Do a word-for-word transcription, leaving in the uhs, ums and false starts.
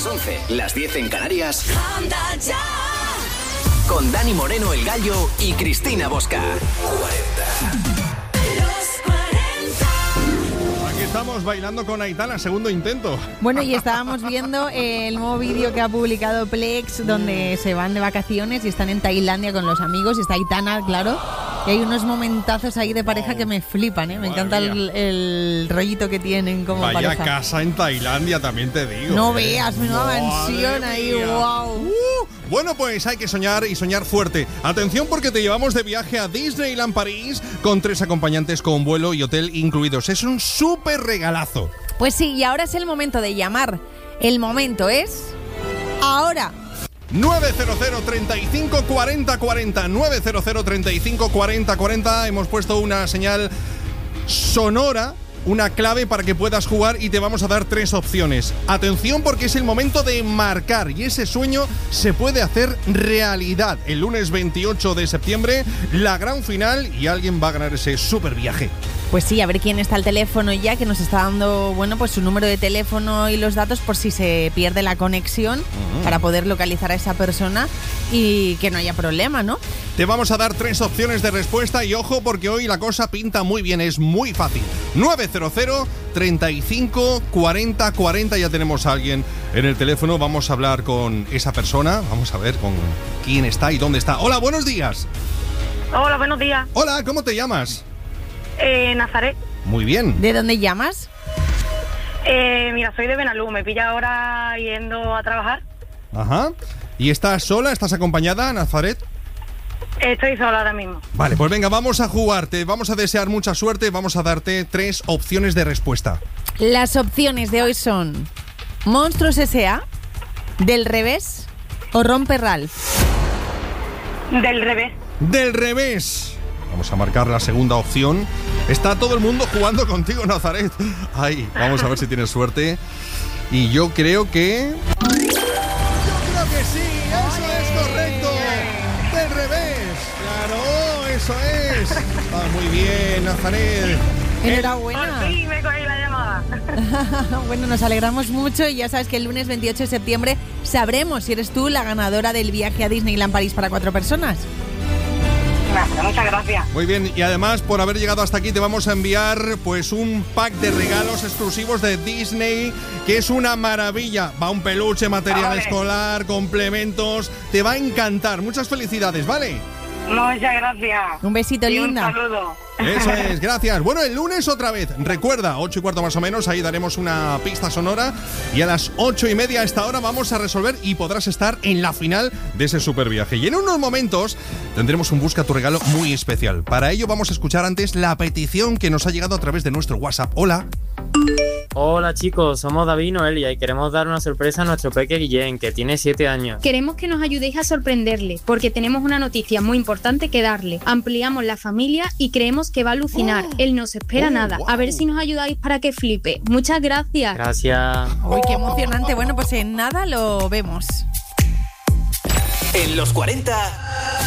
once, las diez en Canarias. Con Dani Moreno, El Gallo y Cristina Bosca. cuarenta. Estamos bailando con Aitana, segundo intento. Bueno, y estábamos viendo el nuevo vídeo que ha publicado Plex, donde se van de vacaciones y están en Tailandia con los amigos. Y está Aitana, claro. Y hay unos momentazos ahí de pareja que me flipan, ¿eh? Me encanta el, el rollito que tienen como Vaya pareja. casa en Tailandia, también te digo. No ¿eh? veas, menuda mansión ahí, wow. Uh, bueno, pues hay que soñar y soñar fuerte. Atención, porque te llevamos de viaje a Disneyland París con tres acompañantes con vuelo y hotel incluidos. Es un súper regalazo. Pues sí, y ahora es el momento de llamar. El momento es ahora. nueve cero cero, treinta y cinco, cuarenta, cuarenta. nueve cero cero, treinta y cinco, cuarenta, cuarenta. Hemos puesto una señal sonora, una clave para que puedas jugar y te vamos a dar tres opciones. Atención, porque es el momento de marcar y ese sueño se puede hacer realidad. El lunes veintiocho de septiembre, la gran final, y alguien va a ganar ese súper viaje. Pues sí, a ver quién está al teléfono ya, que nos está dando, bueno, pues su número de teléfono y los datos por si se pierde la conexión, uh-huh. para poder localizar a esa persona y que no haya problema, ¿no? Te vamos a dar tres opciones de respuesta y ojo, porque hoy la cosa pinta muy bien, es muy fácil. nueve cero cero, treinta y cinco, cuarenta, cuarenta, ya tenemos a alguien en el teléfono, vamos a hablar con esa persona, vamos a ver con quién está y dónde está. Hola, buenos días. Hola, buenos días. Hola, ¿cómo te llamas? Eh, Nazaret. Muy bien. ¿De dónde llamas? Eh, mira, soy de Benalú, me pilla ahora yendo a trabajar. Ajá. ¿Y estás sola? ¿Estás acompañada, Nazaret? Estoy sola ahora mismo. Vale, pues venga, vamos a jugarte, vamos a desear mucha suerte, vamos a darte tres opciones de respuesta. Las opciones de hoy son Monstruos S A, Del Revés o Rompe Ralph. Del revés. Del revés. Vamos a marcar la segunda opción. Está todo el mundo jugando contigo, Nazaret. Ay, vamos a ver si tienes suerte. Y yo creo que... Yo creo que sí, eso es correcto. Del revés. Claro, eso es. Ah, muy bien, Nazaret. Enhorabuena. Por fin me cogí la llamada. Bueno, nos alegramos mucho y ya sabes que el lunes veintiocho de septiembre sabremos si eres tú la ganadora del viaje a Disneyland París para cuatro personas. Muchas gracias. Muy bien, y además por haber llegado hasta aquí te vamos a enviar pues un pack de regalos exclusivos de Disney, que es una maravilla. Va un peluche, material Vale. escolar, complementos, te va a encantar. Muchas felicidades, ¿vale? Muchas gracias. Un besito, y linda. Un saludo. Eso es, gracias. Bueno, el lunes otra vez, recuerda, ocho y cuarto más o menos, ahí daremos una pista sonora y a las ocho y media a esta hora vamos a resolver y podrás estar en la final de ese super viaje. Y en unos momentos tendremos un Busca tu Regalo muy especial. Para ello vamos a escuchar antes la petición que nos ha llegado a través de nuestro WhatsApp. Hola. Hola chicos, somos David y Noelia y queremos dar una sorpresa a nuestro peque Guillén, que tiene siete años. Queremos que nos ayudéis a sorprenderle, porque tenemos una noticia muy importante que darle. Ampliamos la familia y creemos que va a alucinar. Oh. Él no se espera Oh, nada. wow. A ver si nos ayudáis para que flipe. Muchas gracias. Gracias. Uy, qué emocionante. Bueno, pues en nada lo vemos. En los cuarenta...